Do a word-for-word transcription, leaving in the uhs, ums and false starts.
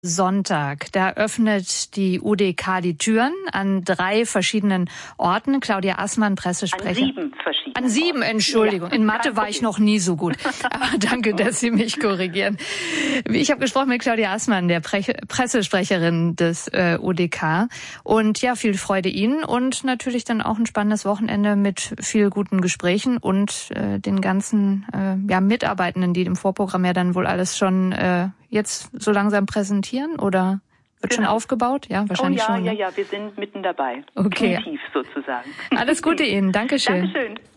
Sonntag. Da öffnet die U D K die Türen an drei verschiedenen Orten. Claudia Assmann, Pressesprecher. An sieben verschiedenen An sieben, Orten. Entschuldigung. Ja, In Mathe war ich noch nie so gut. Aber danke, dass Sie mich korrigieren. Ich habe gesprochen mit Claudia Assmann, der Pre- Pressesprecherin des äh, U D K. Und ja, viel Freude Ihnen und natürlich dann auch ein spannendes Wochenende mit viel guten Gesprächen und äh, den ganzen äh, ja, Mitarbeitenden, die im Vorprogramm ja dann wohl alles schon äh, jetzt so langsam präsentieren, oder wird genau. schon aufgebaut? Ja, wahrscheinlich oh, ja, schon. Ja, ne? ja, wir sind mitten dabei. Okay. Knietief sozusagen. Alles Gute Ihnen. Dankeschön. Dankeschön.